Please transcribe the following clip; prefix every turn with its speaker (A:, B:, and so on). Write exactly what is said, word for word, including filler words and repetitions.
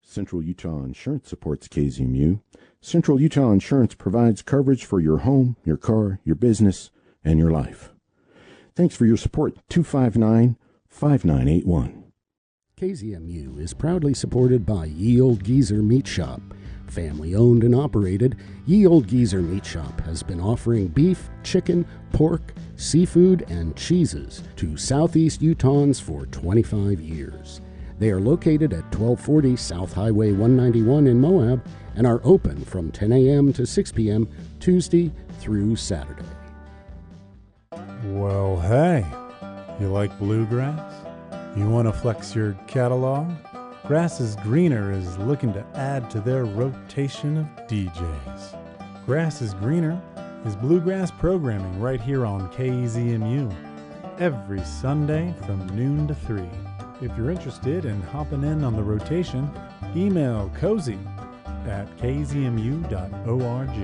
A: Central Utah Insurance supports K Z M U. Central Utah Insurance provides coverage for your home, your car, your business, and your life. Thanks for your support. two five nine, five nine eight one.
B: K Z M U is proudly supported by Ye Old Geezer Meat Shop. Family owned and operated, Ye Old Geezer Meat Shop has been offering beef, chicken, pork, seafood, and cheeses to Southeast Utahns for twenty-five years. They are located at twelve forty South Highway one ninety-one in Moab and are open from ten a.m. to six p.m. Tuesday through Saturday.
C: Well, hey, you like bluegrass? You want to flex your catalog? Grass is Greener is looking to add to their rotation of D Js. Grass is Greener is bluegrass programming right here on K Z M U every Sunday from noon to three. If you're interested in hopping in on the rotation, email cozy at k z m u dot org.